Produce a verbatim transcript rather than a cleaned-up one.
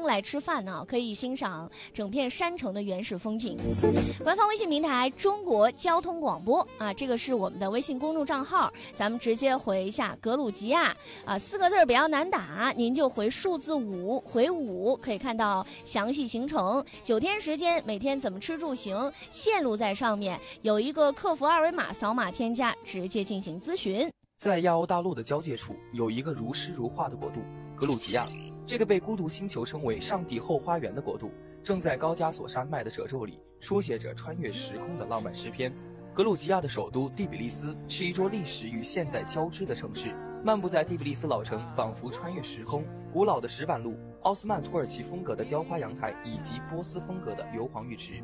来吃饭呢，可以欣赏整片山城的原始风景。官方微信平台中国交通广播啊，这个是我们的微信公众账号，咱们直接回一下格鲁吉亚啊，四个字比较难打，您就回数字五，回五可以看到详细行程，九天时间，每天怎么吃住行，线路在上面，有一个客服二维码，扫码添加，直接进行咨询。 在亚欧大陆的交界处，有一个如诗如画的国度——格鲁吉亚。这个被孤独星球称为上帝后花园的国度，正在高加索山脉的褶皱里书写着穿越时空的浪漫诗篇。格鲁吉亚的首都第比利斯是一座历史与现代交织的城市，漫步在第比利斯老城，仿佛穿越时空。古老的石板路、奥斯曼土耳其风格的雕花阳台以及波斯风格的硫磺浴池，